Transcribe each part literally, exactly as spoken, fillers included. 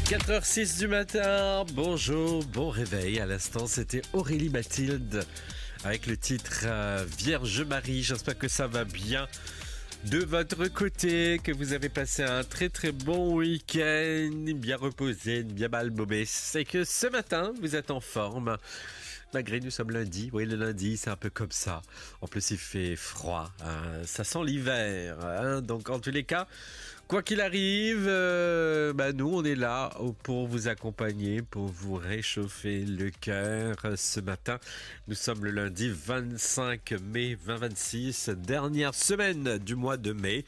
quatre heures six du matin, bonjour, bon réveil. À l'instant, c'était Aurélie Mathilde avec le titre euh, Vierge Marie. J'espère que ça va bien de votre côté, que vous avez passé un très très bon week-end, bien reposé, bien balbomé. C'est que ce matin, vous êtes en forme. Malgré nous sommes lundi, oui le lundi c'est un peu comme ça. En plus il fait froid, hein. Ça sent l'hiver, hein. Donc en tous les cas, quoi qu'il arrive, euh, bah nous on est là pour vous accompagner, pour vous réchauffer le cœur ce matin. Nous sommes le lundi vingt-cinq mai deux mille vingt-six, dernière semaine du mois de mai.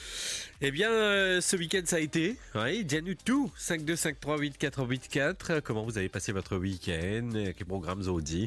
Eh bien, euh, ce week-end, ça a été. Oui, dis-nous tout. cinq deux cinq trois huit quatre huit quatre. Comment vous avez passé votre week-end? Quels programmes ont dit?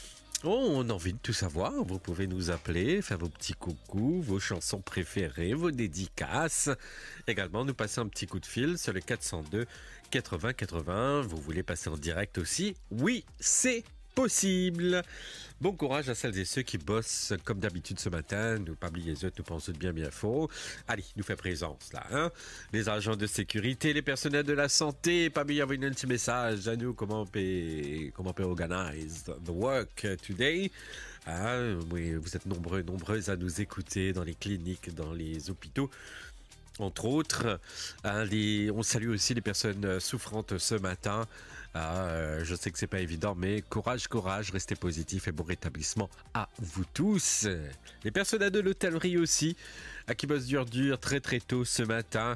Oh, on a envie de tout savoir. Vous pouvez nous appeler, faire vos petits coucous, vos chansons préférées, vos dédicaces. Également, nous passer un petit coup de fil sur le quatre cent deux quatre-vingts quatre-vingts. Vous voulez passer en direct aussi? Oui, c'est possible. Bon courage à celles et ceux qui bossent comme d'habitude ce matin. Nous pas oublier les autres, nous pensons bien bien faux. Allez, nous fait présence là, hein. Les agents de sécurité, les personnels de la santé, pas oublier envoyer un petit message à nous comment on peut, comment on peut organise the work today. Hein, oui, vous êtes nombreux, nombreuses à nous écouter dans les cliniques, dans les hôpitaux. Entre autres, hein, les, on salue aussi les personnes souffrantes ce matin. Ah, euh, je sais que c'est pas évident, mais courage, courage, restez positifs et bon rétablissement à vous tous. Les personnels de l'hôtellerie aussi, à qui bossent dur, dur, très très tôt ce matin.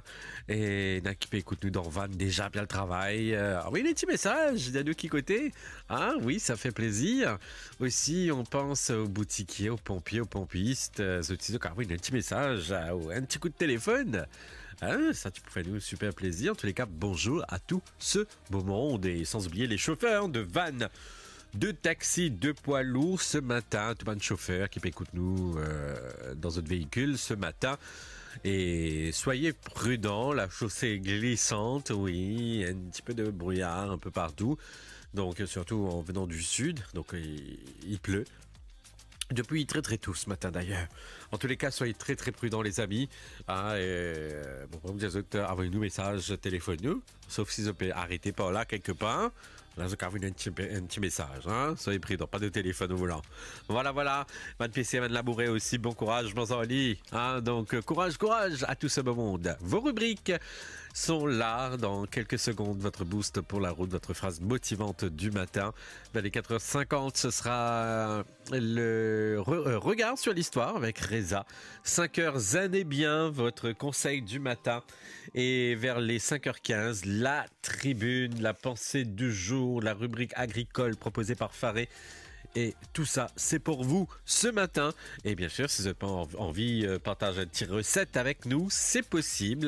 Et Nakipé, écoute-nous dans Van, déjà bien le travail. Euh, ah oui, les petits messages, il y a de qui côté? Ah oui, ça fait plaisir. Aussi, on pense aux boutiquiers, aux pompiers, aux pompistes. Euh, ah oui, un petit message, euh, un petit coup de téléphone. Ah, ça, tu pourrais nous super plaisir. En tous les cas, bonjour à tout ce beau monde. Et sans oublier les chauffeurs de van, de taxis, de poids lourds ce matin. Tout le monde chauffeur qui écoute nous euh, dans votre véhicule ce matin. Et soyez prudents, la chaussée est glissante, oui, un petit peu de brouillard un peu partout. Donc surtout en venant du sud, donc il, il pleut. Depuis très très tôt ce matin d'ailleurs. En tous les cas, soyez très très prudents les amis. Ah, et, bon, vous les autres, envoyez-nous message, téléphone-nous. Sauf si vous pouvez arrêter par là quelque part. Là, vous avez un petit, un petit message. Hein? Soyez prudents, pas de téléphone au volant. Voilà, voilà. Man P C, man Labouré aussi. Bon courage, bon Zoli. Hein? Donc, courage, courage à tout ce beau monde. Vos rubriques sont là dans quelques secondes. Votre boost pour la route, votre phrase motivante du matin. Vers les quatre heures cinquante, ce sera le re- regard sur l'histoire avec Reza. cinq heures années bien, votre conseil du matin. Et vers les cinq heures quinze, la tribune, la pensée du jour, la rubrique agricole proposée par Faré. Et tout ça, c'est pour vous ce matin. Et bien sûr, si vous n'avez pas envie de partager une petite recette avec nous, c'est possible.